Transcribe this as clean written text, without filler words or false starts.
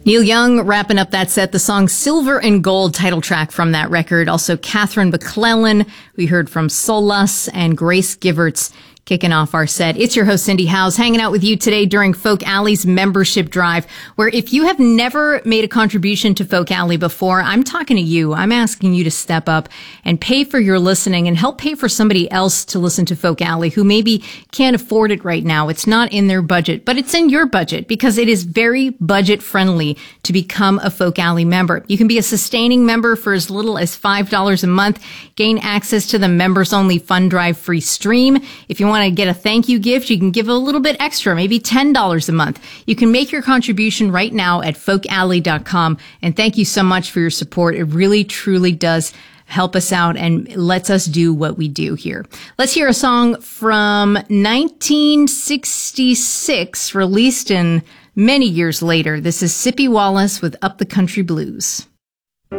Neil Young wrapping up that set, the song Silver and Gold, title track from that record. Also Catherine McClellan, we heard from Solus, and Grace Giverts kicking off our set. It's your host, Cindy Howes, hanging out with you today during Folk Alley's membership drive, where if you have never made a contribution to Folk Alley before, I'm talking to you. I'm asking you to step up and pay for your listening and help pay for somebody else to listen to Folk Alley who maybe can't afford it right now. It's not in their budget, but it's in your budget because it is very budget friendly to become a Folk Alley member. You can be a sustaining member for as little as $5 a month, gain access to the members only fund drive free stream. If you want to get a thank you gift, you can give a little bit extra, maybe $10 a month. You can make your contribution right now at folkalley.com. And thank you so much for your support. It really, truly does help us out and lets us do what we do here. Let's hear a song from 1966, released in many years later. This is Sippy Wallace with Up the Country Blues.